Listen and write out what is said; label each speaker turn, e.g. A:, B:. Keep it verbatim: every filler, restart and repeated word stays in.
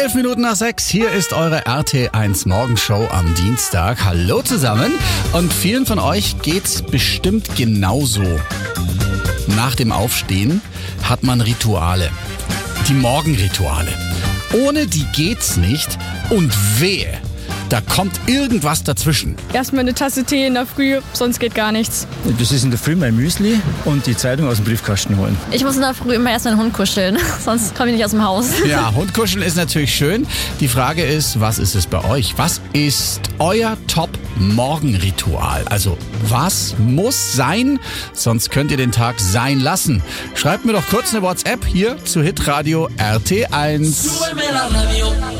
A: Elf Minuten nach sechs, hier ist eure R T eins Morgenshow am Dienstag. Hallo zusammen und vielen von euch geht's bestimmt genauso. Nach dem Aufstehen hat man Rituale, die Morgenrituale. Ohne die geht's nicht und wehe, da kommt irgendwas dazwischen.
B: Erstmal eine Tasse Tee in der Früh, sonst geht gar nichts.
C: Das ist in der Früh mein Müsli und die Zeitung aus dem Briefkasten holen.
D: Ich muss in der Früh immer erst meinen Hund kuscheln, sonst komme ich nicht aus dem Haus.
A: Ja, Hundkuscheln ist natürlich schön. Die Frage ist, was ist es bei euch? Was ist euer Top-Morgenritual? Also, was muss sein? Sonst könnt ihr den Tag sein lassen. Schreibt mir doch kurz eine WhatsApp hier zu Hitradio R T eins.